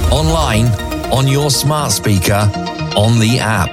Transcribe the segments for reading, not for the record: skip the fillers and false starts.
online, on your smart speaker, on the app.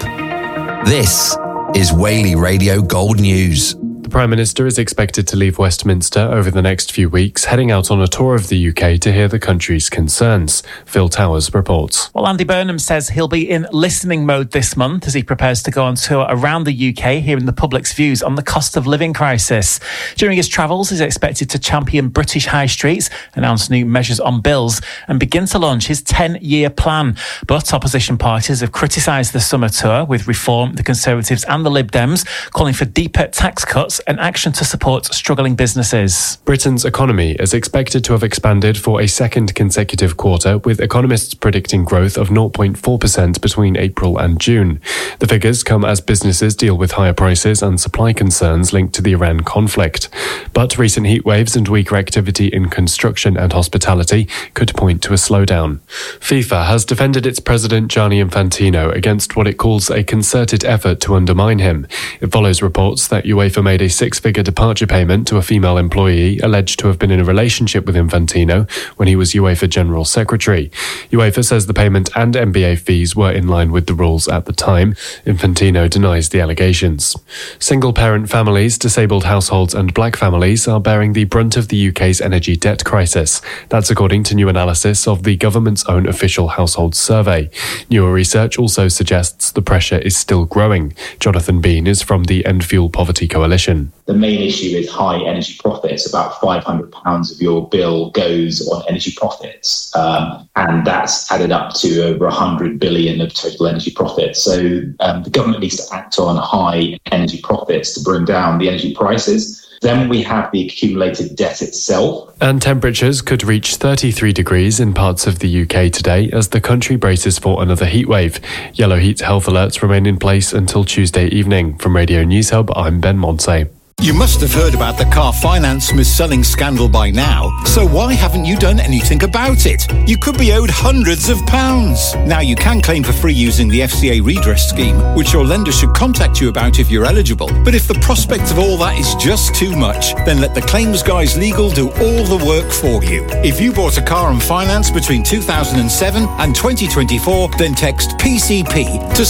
This is Whaley Radio Gold News. The Prime Minister is expected to leave Westminster over the next few weeks, heading out on a tour of the UK to hear the country's concerns. Phil Towers reports. Well, Andy Burnham says he'll be in listening mode this month as he prepares to go on tour around the UK, hearing the public's views on the cost of living crisis. During his travels, he's expected to champion British high streets, announce new measures on bills and begin to launch his 10-year plan. But opposition parties have criticised the summer tour, with Reform, the Conservatives and the Lib Dems calling for deeper tax cuts and action to support struggling businesses. Britain's economy is expected to have expanded for a second consecutive quarter, with economists predicting growth of 0.4% between April and June. The figures come as businesses deal with higher prices and supply concerns linked to the Iran conflict. But recent heat waves and weaker activity in construction and hospitality could point to a slowdown. FIFA has defended its president Gianni Infantino against what it calls a concerted effort to undermine him. It follows reports that UEFA made a six-figure departure payment to a female employee alleged to have been in a relationship with Infantino when he was UEFA General Secretary. UEFA says the payment and NBA fees were in line with the rules at the time. Infantino denies the allegations. Single-parent families, disabled households and black families are bearing the brunt of the UK's energy debt crisis. That's according to new analysis of the government's own official household survey. Newer research also suggests the pressure is still growing. Jonathan Bean is from the End Fuel Poverty Coalition. The main issue is high energy profits. About £500 of your bill goes on energy profits. And that's added up to over 100 billion of total energy profits. So the government needs to act on high energy profits to bring down the energy prices. Then we have the accumulated debt itself. And temperatures could reach 33 degrees in parts of the UK today as the country braces for another heatwave. Yellow heat health alerts remain in place until Tuesday evening. From Radio News Hub, I'm Ben Monsey. You must have heard about the car finance mis-selling scandal by now, so why haven't you done anything about it? You could be owed hundreds of pounds. Now you can claim for free using the FCA redress scheme, which your lender should contact you about if you're eligible. But if the prospect of all that is just too much, then let the Claims Guys Legal do all the work for you. If you bought a car on finance between 2007 and 2024, then text PCP to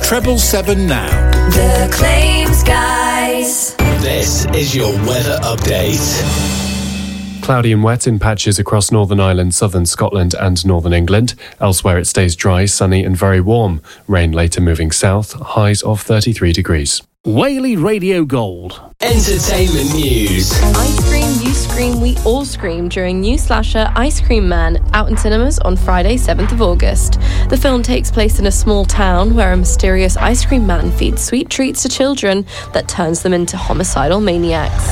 60777 now. The Claims Guys. This is your weather update. Cloudy and wet in patches across Northern Ireland, southern Scotland and northern England. Elsewhere it stays dry, sunny and very warm. Rain later moving south, highs of 33 degrees. Whaley Radio Gold. Entertainment news. I Scream, You Scream, We All Scream during new slasher Ice Cream Man, out in cinemas on Friday, 7th of August. The film takes place in a small town where a mysterious ice cream man feeds sweet treats to children that turns them into homicidal maniacs.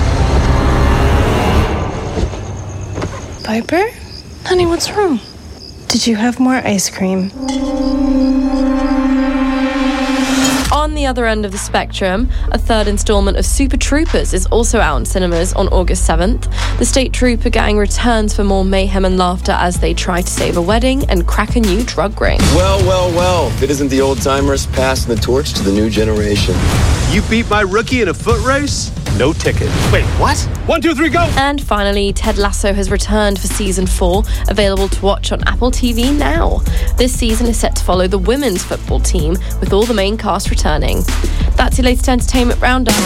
Piper? Honey, what's wrong? Did you have more ice cream? On the other end of the spectrum, a third instalment of Super Troopers is also out in cinemas on August 7th. The State Trooper gang returns for more mayhem and laughter as they try to save a wedding and crack a new drug ring. Well, if it isn't the old-timers passing the torch to the new generation. You beat my rookie in a foot race? No ticket. Wait, what? 1, 2, 3, go! And finally, Ted Lasso has returned for season 4, available to watch on Apple TV now. This season is set to follow the women's football team, with all the main cast returning. That's your latest entertainment roundup.